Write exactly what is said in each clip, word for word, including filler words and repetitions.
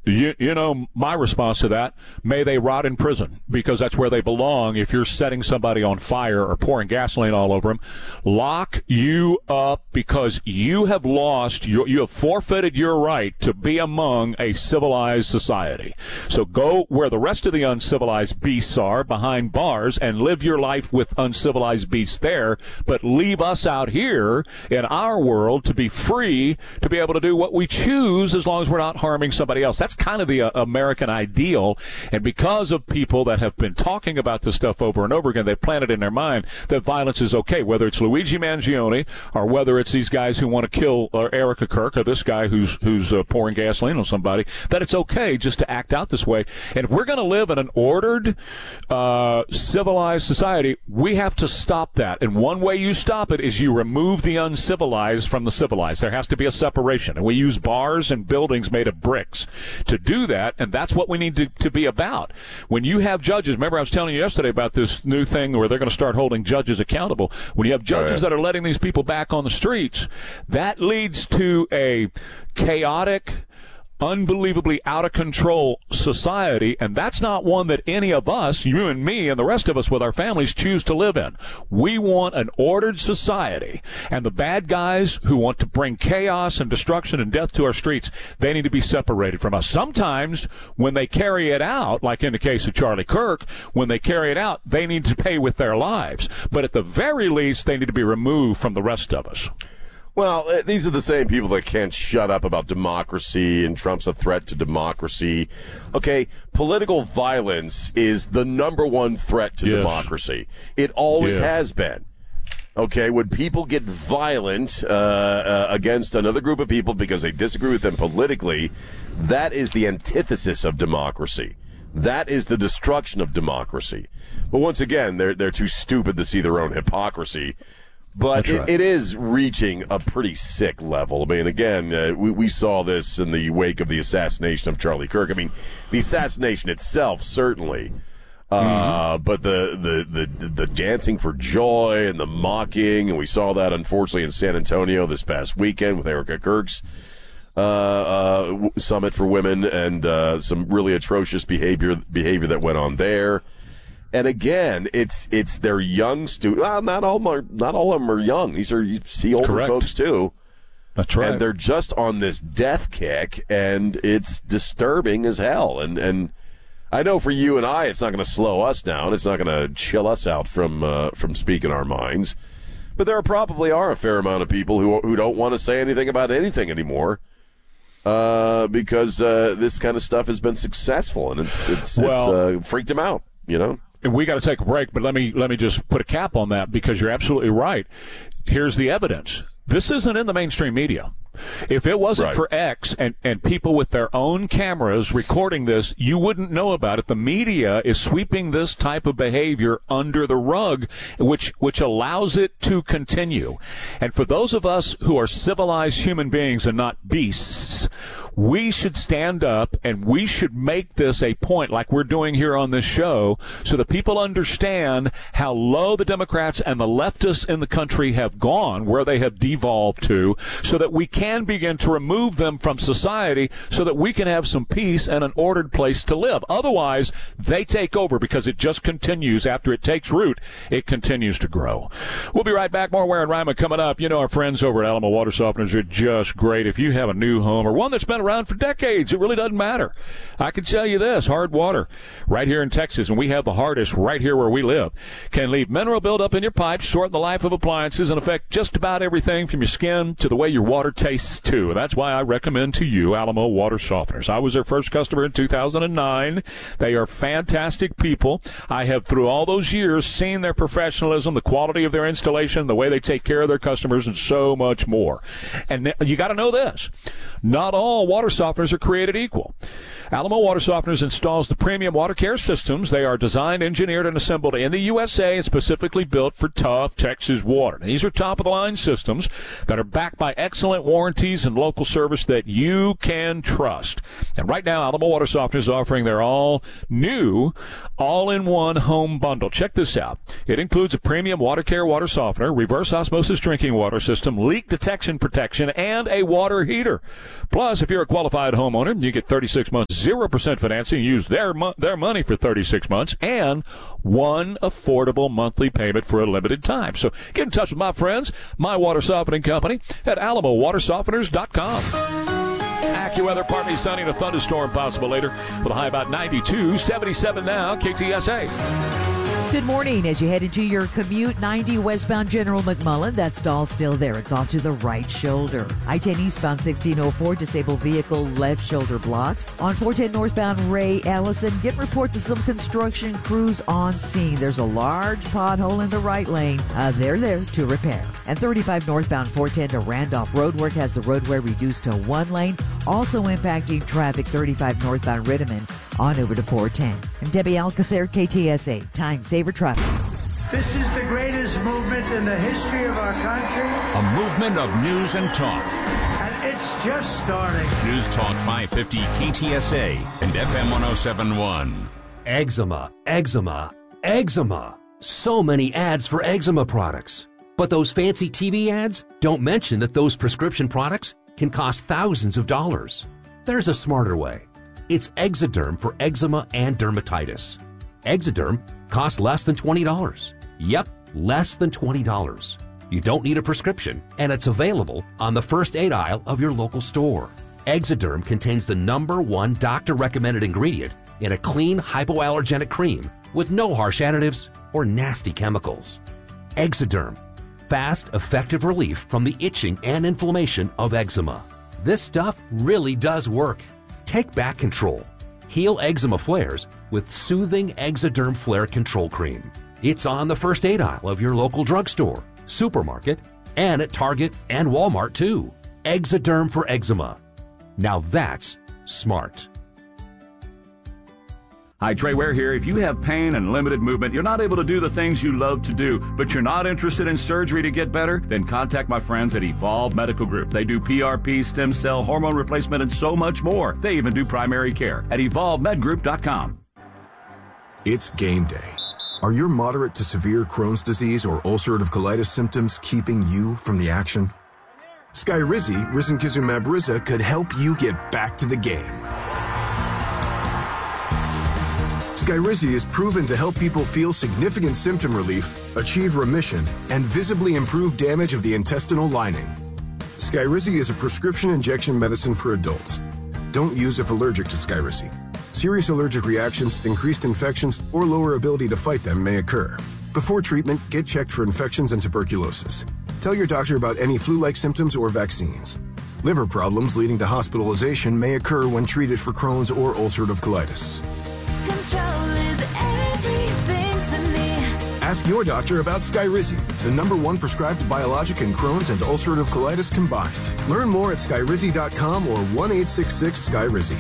You, you know, my response to that, may they rot in prison, because that's where they belong. If you're setting somebody on fire or pouring gasoline all over them, lock you up, because you have lost, you, you have forfeited your right to be among a civilized society. So go where the rest of the uncivilized beasts are, behind bars, and live your life with uncivilized beasts there, but leave us out here in our world to be free, to be able to do what we choose as long as we're not harming somebody else. That's kind of the uh, American ideal, and because of people that have been talking about this stuff over and over again, they've planted in their mind that violence is okay, whether it's Luigi Mangione or whether it's these guys who want to kill or Erica Kirk or this guy who's who's uh, pouring gasoline on somebody, that it's okay just to act out this way. And if we're going to live in an ordered, uh, civilized society, we have to stop that. And one way you stop it is you remove the uncivilized from the civilized. There has to be a separation. And we use bars and buildings made of bricks to do that, and that's what we need to, to be about. When you have judges, remember I was telling you yesterday about this new thing where they're going to start holding judges accountable. When you have judges oh, yeah. that are letting these people back on the streets, that leads to a chaotic, unbelievably out of control society, and that's not one that any of us, you and me and the rest of us with our families, choose to live in. We want an ordered society, and the bad guys who want to bring chaos and destruction and death to our streets, they need to be separated from us. Sometimes when they carry it out, like in the case of Charlie Kirk, when they carry it out, they need to pay with their lives, but at the very least they need to be removed from the rest of us. Well, these are the same people that can't shut up about democracy, and Trump's a threat to democracy. Okay, political violence is the number one threat to yes. democracy. It always yeah. has been. Okay, when people get violent uh, uh, against another group of people because they disagree with them politically, that is the antithesis of democracy. That is the destruction of democracy. But once again, they're they're too stupid to see their own hypocrisy. But it, right. it is reaching a pretty sick level. I mean, again, uh, we, we saw this in the wake of the assassination of Charlie Kirk. I mean, the assassination itself, certainly. Uh, mm-hmm. But the, the, the, the dancing for joy and the mocking, and we saw that, unfortunately, in San Antonio this past weekend with Erica Kirk's uh, uh, Summit for Women, and uh, some really atrocious behavior behavior that went on there. And again, it's it's their young students. Well, not all them are, not all of them are young. These are, you see older Correct. folks too. That's right. And they're just on this death kick, and it's disturbing as hell. And and I know for you and I, it's not going to slow us down. It's not going to chill us out from uh, from speaking our minds. But there probably are a fair amount of people who who don't want to say anything about anything anymore. Uh, because uh, this kind of stuff has been successful, and it's it's well, it's uh, freaked them out, you know. And we got to take a break, but let me let me just put a cap on that, because you're absolutely right. Here's the evidence. This isn't in the mainstream media. If it wasn't right. for X and, and people with their own cameras recording this, you wouldn't know about it. The media is sweeping this type of behavior under the rug, which which allows it to continue. And for those of us who are civilized human beings and not beasts, we should stand up and we should make this a point, like we're doing here on this show, so that people understand how low the Democrats and the leftists in the country have gone, where they have devolved to, so that we can begin to remove them from society, so that we can have some peace and an ordered place to live. Otherwise, they take over, because it just continues. After it takes root, it continues to grow. We'll be right back. More Ware and Ryman coming up. You know, our friends over at Alamo Water Softeners are just great. If you have a new home or one that's been around for decades, it really doesn't matter. I can tell you this, hard water right here in Texas, and we have the hardest right here where we live, can leave mineral buildup in your pipes, shorten the life of appliances, and affect just about everything from your skin to the way your water tastes too. That's why I recommend to you Alamo Water Softeners. I was their first customer in two thousand nine. They are fantastic people. I have, through all those years, seen their professionalism, the quality of their installation, the way they take care of their customers, and so much more. And you got to know this. Not all water softeners are created equal. Alamo Water Softeners installs the premium water care systems. They are designed, engineered, and assembled in the U S A and specifically built for tough Texas water. These are top-of-the-line systems that are backed by excellent warranties and local service that you can trust. And right now, Alamo Water Softener is offering their all-new, all-in-one home bundle. Check this out. It includes a premium water care water softener, reverse osmosis drinking water system, leak detection protection, and a water heater. Plus, if you're a qualified homeowner, you get thirty-six months, zero percent financing, use their, mo- their money for thirty-six months, and one affordable monthly payment for a limited time. So get in touch with my friends, My Water Softening Company, at alamo water softeners dot com. AccuWeather, partly sunny and a thunderstorm possible later with a high about ninety-two, seventy-seven now, K T S A. Good morning. As you head into your commute, ninety westbound General McMullen, that stall still there. It's off to the right shoulder. I ten eastbound sixteen oh four, disabled vehicle left shoulder blocked. On four ten northbound Ray Allison, get reports of some construction crews on scene. There's a large pothole in the right lane. Uh, they're there to repair. And thirty-five northbound four ten to Randolph, roadwork has the roadway reduced to one lane, also impacting traffic thirty-five northbound Rittiman on over to four ten. I'm Debbie Alcacer, K T S A, Time Saver Traffic. This is the greatest movement in the history of our country. A movement of news and talk. And it's just starting. News Talk five fifty K T S A and F M one oh seven point one. Eczema, eczema, eczema. So many ads for eczema products. But those fancy T V ads don't mention that those prescription products can cost thousands of dollars. There's a smarter way. It's Exoderm for eczema and dermatitis. Exoderm costs less than twenty dollars. Yep, less than twenty dollars. You don't need a prescription, and it's available on the first aid aisle of your local store. Exoderm contains the number one doctor-recommended ingredient in a clean hypoallergenic cream with no harsh additives or nasty chemicals. Exoderm. Fast, effective relief from the itching and inflammation of eczema. This stuff really does work. Take back control. Heal eczema flares with soothing Exoderm Flare Control Cream. It's on the first aid aisle of your local drugstore, supermarket, and at Target and Walmart too. Exoderm for eczema. Now that's smart. Hi, Trey Ware here. If you have pain and limited movement, you're not able to do the things you love to do, but you're not interested in surgery to get better, then contact my friends at Evolve Medical Group. They do P R P, stem cell, hormone replacement, and so much more. They even do primary care at evolve med group dot com. It's game day. Are your moderate to severe Crohn's disease or ulcerative colitis symptoms keeping you from the action? Skyrizi, risankizumab Riza, could help you get back to the game. Skyrizi is proven to help people feel significant symptom relief, achieve remission, and visibly improve damage of the intestinal lining. Skyrizi is a prescription injection medicine for adults. Don't use if allergic to Skyrizi. Serious allergic reactions, increased infections, or lower ability to fight them may occur. Before treatment, get checked for infections and tuberculosis. Tell your doctor about any flu-like symptoms or vaccines. Liver problems leading to hospitalization may occur when treated for Crohn's or ulcerative colitis. Control is everything to me. Ask your doctor about Skyrizi, the number one prescribed biologic in Crohn's and ulcerative colitis combined. Learn more at skyrizi dot com or one eight six six Skyrizi.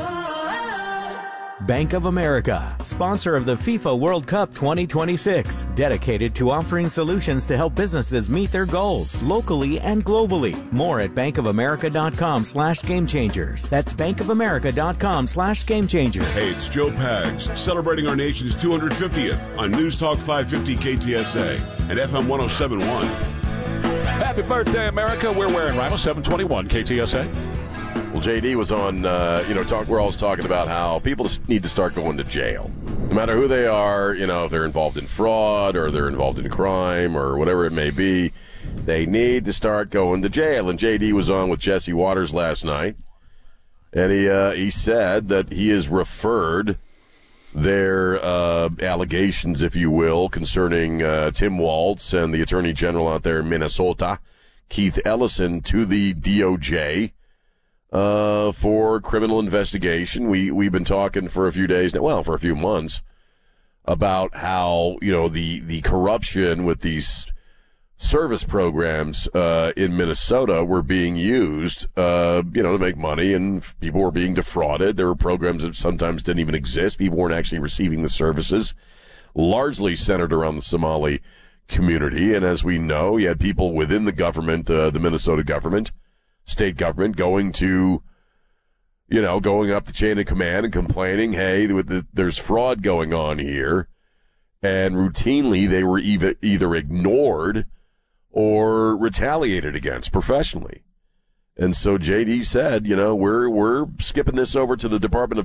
Bank of America, sponsor of the FIFA World Cup twenty twenty-six, dedicated to offering solutions to help businesses meet their goals locally and globally. More at bankofamerica.com slash game changers. That's bankofamerica.com slash game changers. Hey, it's Joe Pags, celebrating our nation's two hundred fiftieth on News Talk five fifty K T S A and F M one oh seven point one. Happy birthday, America. We're wearing Rhino seven twenty-one K T S A. Well, J D was on, uh, you know, talk. We're always talking about how people just need to start going to jail. No matter who they are, you know, if they're involved in fraud or they're involved in crime or whatever it may be, they need to start going to jail. And J D was on with Jesse Waters last night, and he uh, he said that he has referred their uh, allegations, if you will, concerning uh, Tim Walz and the Attorney General out there in Minnesota, Keith Ellison, to the D O J. Uh, for criminal investigation. We, we've been talking for a few days now, well, for a few months, about how, you know, the, the corruption with these service programs uh, in Minnesota were being used, uh, you know, to make money, and people were being defrauded. There were programs that sometimes didn't even exist. People weren't actually receiving the services, largely centered around the Somali community. And as we know, you had people within the government, uh, the Minnesota government, state government, going to, you know, going up the chain of command and complaining, hey, there's fraud going on here. And routinely they were either, either ignored or retaliated against professionally. And so J D said, you know, we're we're skipping this over to the Department of